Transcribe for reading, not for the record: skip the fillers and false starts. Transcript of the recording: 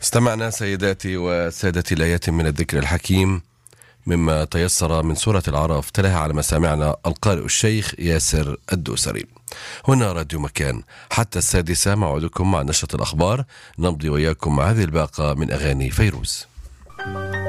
استمعنا سيداتي وسادتي الآيات من الذكر الحكيم مما تيسر من سورة الأعراف، تلاها على مسامعنا القارئ الشيخ ياسر الدوسري. هنا راديو مكان حتى 6 موعدكم مع نشرة الأخبار، نمضي وإياكم مع هذه الباقة من أغاني فيروز.